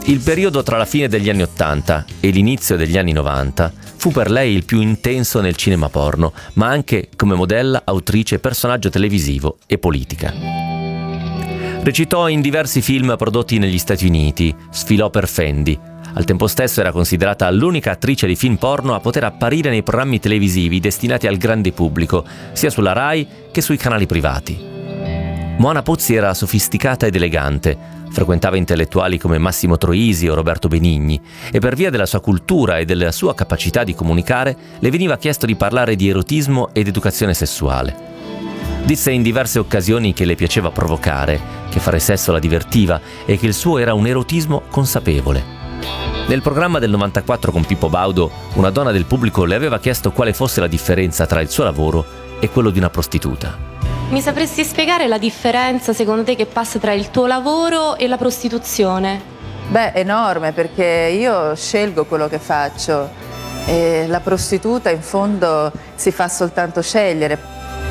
Il periodo tra la fine degli anni 80 e l'inizio degli anni 90 fu per lei il più intenso nel cinema porno, ma anche come modella, autrice, personaggio televisivo e politica. Recitò in diversi film prodotti negli Stati Uniti, sfilò per Fendi. Al tempo stesso era considerata l'unica attrice di film porno a poter apparire nei programmi televisivi destinati al grande pubblico, sia sulla Rai che sui canali privati. Moana Pozzi era sofisticata ed elegante, frequentava intellettuali come Massimo Troisi o Roberto Benigni e per via della sua cultura e della sua capacità di comunicare le veniva chiesto di parlare di erotismo ed educazione sessuale. Disse in diverse occasioni che le piaceva provocare, che fare sesso la divertiva e che il suo era un erotismo consapevole. Nel programma del 94 con Pippo Baudo, una donna del pubblico le aveva chiesto quale fosse la differenza tra il suo lavoro e quello di una prostituta. Mi sapresti spiegare la differenza, secondo te, che passa tra il tuo lavoro e la prostituzione? Beh, enorme, perché io scelgo quello che faccio e la prostituta in fondo si fa soltanto scegliere.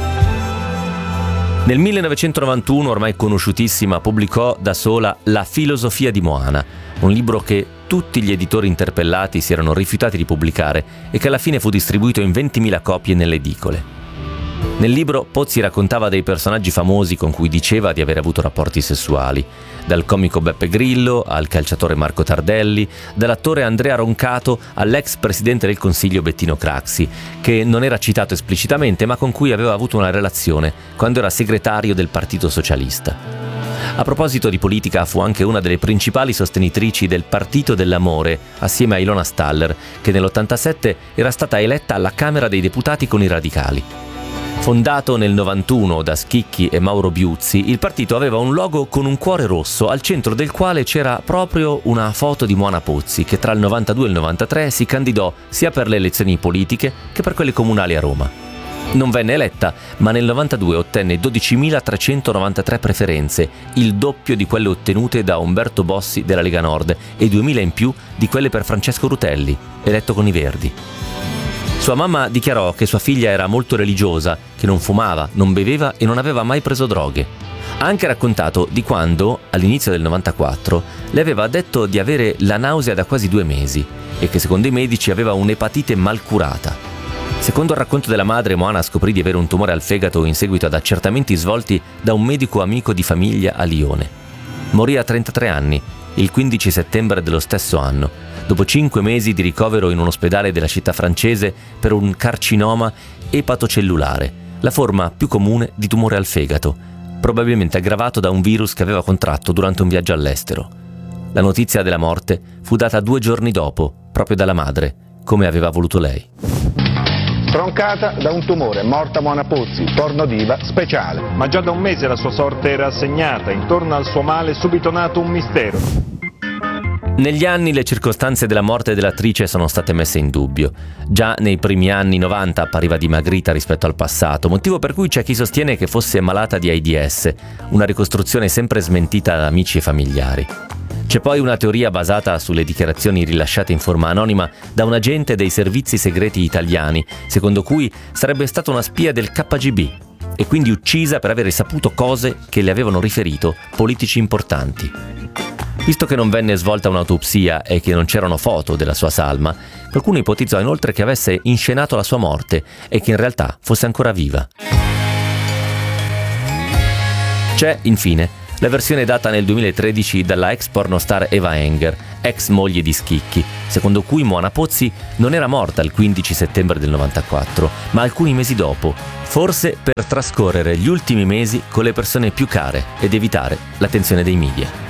Nel 1991, ormai conosciutissima, pubblicò da sola La filosofia di Moana, un libro che tutti gli editori interpellati si erano rifiutati di pubblicare e che alla fine fu distribuito in 20.000 copie nelle edicole. Nel libro Pozzi raccontava dei personaggi famosi con cui diceva di aver avuto rapporti sessuali, dal comico Beppe Grillo al calciatore Marco Tardelli, dall'attore Andrea Roncato all'ex presidente del Consiglio Bettino Craxi, che non era citato esplicitamente ma con cui aveva avuto una relazione quando era segretario del Partito Socialista. A proposito di politica, fu anche una delle principali sostenitrici del Partito dell'Amore, assieme a Ilona Staller, che nell'87 era stata eletta alla Camera dei Deputati con i radicali. Fondato nel 91 da Schicchi e Mauro Biuzzi, il partito aveva un logo con un cuore rosso, al centro del quale c'era proprio una foto di Moana Pozzi, che tra il 92 e il 93 si candidò sia per le elezioni politiche che per quelle comunali a Roma. Non venne eletta, ma nel 92 ottenne 12.393 preferenze, il doppio di quelle ottenute da Umberto Bossi della Lega Nord e 2.000 in più di quelle per Francesco Rutelli, eletto con i Verdi. Sua mamma dichiarò che sua figlia era molto religiosa, che non fumava, non beveva e non aveva mai preso droghe. Ha anche raccontato di quando, all'inizio del 94, le aveva detto di avere la nausea da quasi 2 mesi e che secondo i medici aveva un'epatite mal curata. Secondo il racconto della madre, Moana scoprì di avere un tumore al fegato in seguito ad accertamenti svolti da un medico amico di famiglia a Lione. Morì a 33 anni, il 15 settembre dello stesso anno, dopo 5 mesi di ricovero in un ospedale della città francese per un carcinoma epatocellulare, la forma più comune di tumore al fegato, probabilmente aggravato da un virus che aveva contratto durante un viaggio all'estero. La notizia della morte fu data 2 giorni dopo, proprio dalla madre, come aveva voluto lei. Troncata da un tumore, morta Moana Pozzi, porno diva speciale. Ma già da un mese la sua sorte era assegnata, intorno al suo male è subito nato un mistero. Negli anni le circostanze della morte dell'attrice sono state messe in dubbio. Già nei primi anni 90 appariva dimagrita rispetto al passato, motivo per cui c'è chi sostiene che fosse malata di AIDS, una ricostruzione sempre smentita da amici e familiari. C'è poi una teoria basata sulle dichiarazioni rilasciate in forma anonima da un agente dei servizi segreti italiani, secondo cui sarebbe stata una spia del KGB e quindi uccisa per aver saputo cose che le avevano riferito politici importanti. Visto che non venne svolta un'autopsia e che non c'erano foto della sua salma, qualcuno ipotizzò inoltre che avesse inscenato la sua morte e che in realtà fosse ancora viva. C'è, infine, la versione data nel 2013 dalla ex pornostar Eva Enger, ex moglie di Schicchi, secondo cui Moana Pozzi non era morta il 15 settembre del 94, ma alcuni mesi dopo, forse per trascorrere gli ultimi mesi con le persone più care ed evitare l'attenzione dei media.